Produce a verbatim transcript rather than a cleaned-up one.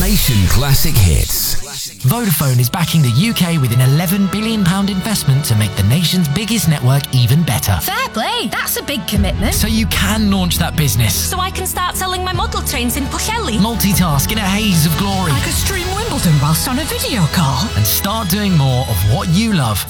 Generation Classic Hits. Vodafone is backing the U K with an eleven billion pounds investment to make the nation's biggest network even better. Fair play, that's a big commitment. So you can launch that business. So I can start selling my model trains in Pwllheli. Multitask in a haze of glory. I could stream Wimbledon whilst on a video call. And start doing more of what you love